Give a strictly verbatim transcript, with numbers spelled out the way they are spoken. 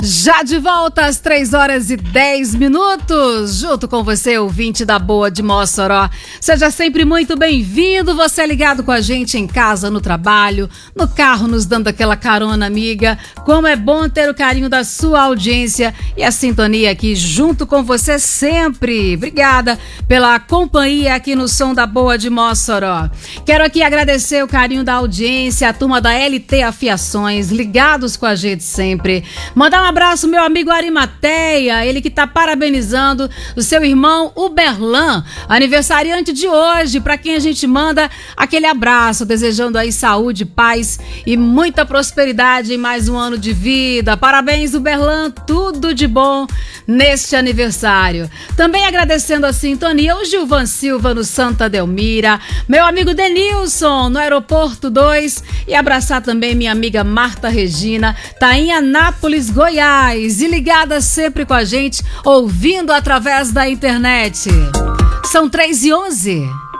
Já de volta às três horas e dez minutos, junto com você, ouvinte da Boa de Mossoró. Seja sempre muito bem-vindo, você ligado com a gente em casa, no trabalho, no carro, nos dando aquela carona amiga. Como é bom ter o carinho da sua audiência e a sintonia aqui junto com você sempre. Obrigada pela companhia aqui no Som da Boa de Mossoró. Quero aqui agradecer o carinho da audiência, a turma da L T Afiações, ligados com a gente sempre. Mandar um abraço, meu amigo Arimateia, ele que tá parabenizando o seu irmão Uberlan, aniversariante de hoje, para quem a gente manda aquele abraço, desejando aí saúde, paz e muita prosperidade em mais um ano de vida. Parabéns, Uberlan, tudo de bom neste aniversário. Também agradecendo a sintonia, o Gilvan Silva no Santa Delmira, meu amigo Denilson no Aeroporto dois, e abraçar também minha amiga Marta Regina, tá em Anápolis, Goiás, e ligada sempre com a gente, ouvindo através da internet. São três e onze.